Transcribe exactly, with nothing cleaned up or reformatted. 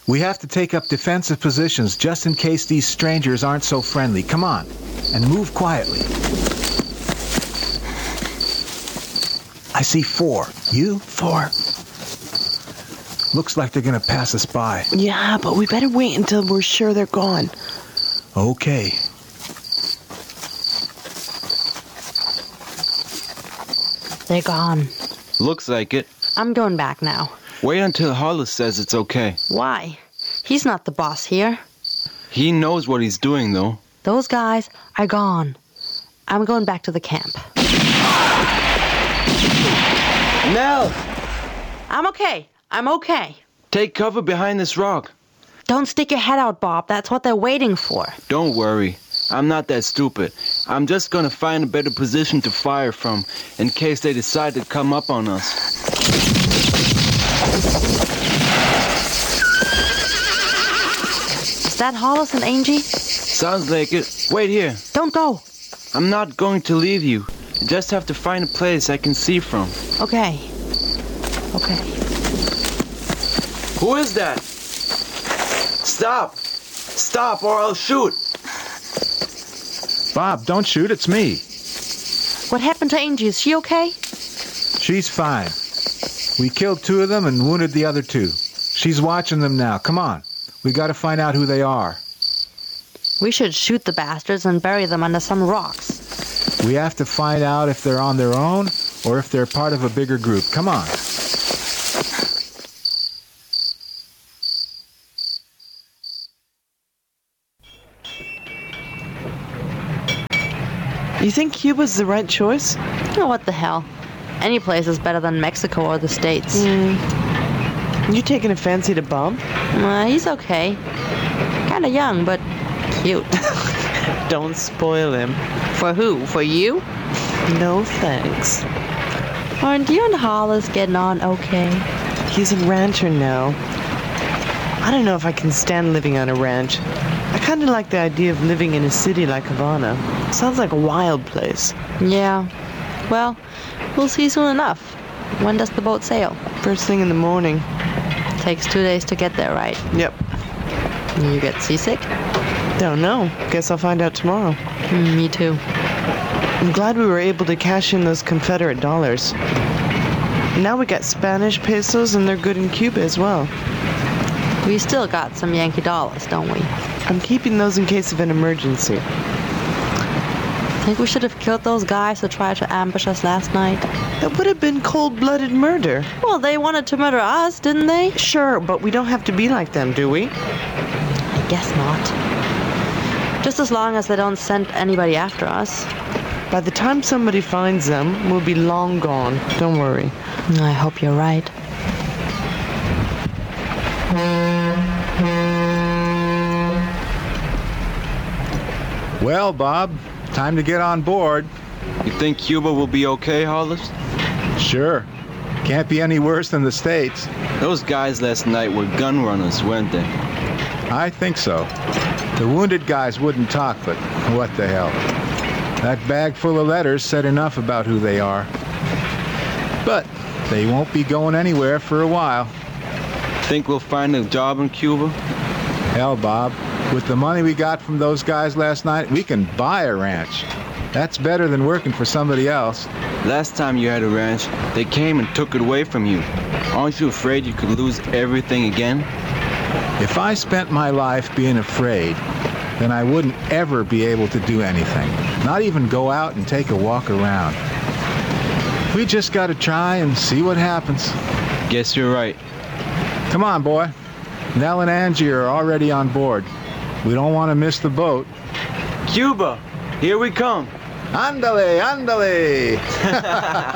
We have to take up defensive positions just in case these strangers aren't so friendly. Come on, and move quietly. I see four. You? Four. Looks like they're gonna pass us by. Yeah, but we better wait until we're sure they're gone. Okay. They're gone. Looks like it. I'm going back now. Wait until Hollis says it's okay. Why? He's not the boss here. He knows what he's doing, though. Those guys are gone. I'm going back to the camp. Nell! I'm okay. I'm okay. Take cover behind this rock. Don't stick your head out, Bob. That's what they're waiting for. Don't worry. I'm not that stupid. I'm just gonna find a better position to fire from in case they decide to come up on us. Is that Hollis and Angie? Sounds like it. Wait here. Don't go. I'm not going to leave you. You just have to find a place I can see from. Okay. Okay. Who is that? Stop! Stop or I'll shoot! Bob, don't shoot. It's me. What happened to Angie? Is she okay? She's fine. We killed two of them and wounded the other two. She's watching them now. Come on. We gotta find out who they are. We should shoot the bastards and bury them under some rocks. We have to find out if they're on their own or if they're part of a bigger group. Come on. You think Cuba's the right choice? Oh, what the hell? Any place is better than Mexico or the States. Mm. You taking a fancy to Bob? Uh, he's okay. Kinda young, but cute. Don't spoil him. For who? For you? No thanks. Aren't you and Hollis getting on okay? He's a rancher now. I don't know if I can stand living on a ranch. I kind of like the idea of living in a city like Havana. Sounds like a wild place. Yeah. Well, we'll see soon enough. When does the boat sail? First thing in the morning. Takes two days to get there, right? Yep. You get seasick? Don't know. Guess I'll find out tomorrow. Mm, me too. I'm glad we were able to cash in those Confederate dollars. Now we got Spanish pesos and they're good in Cuba as well. We still got some Yankee dollars, don't we? I'm keeping those in case of an emergency. Think we should have killed those guys who tried to ambush us last night? That would have been cold-blooded murder. Well, they wanted to murder us, didn't they? Sure, but we don't have to be like them, do we? I guess not. Just as long as they don't send anybody after us. By the time somebody finds them, we'll be long gone. Don't worry. I hope you're right. Well, Bob, time to get on board. You think Cuba will be okay, Hollis? Sure. Can't be any worse than the States. Those guys last night were gun runners, weren't they? I think so. The wounded guys wouldn't talk, but what the hell. That bag full of letters said enough about who they are. But they won't be going anywhere for a while. Think we'll find a job in Cuba? Hell, Bob, with the money we got from those guys last night, we can buy a ranch. That's better than working for somebody else. Last time you had a ranch, they came and took it away from you. Aren't you afraid you could lose everything again? If I spent my life being afraid, then I wouldn't ever be able to do anything. Not even go out and take a walk around. We just gotta try and see what happens. Guess you're right. Come on, boy. Nell and Angie are already on board. We don't want to miss the boat. Cuba! Here we come! Ándale, ándale!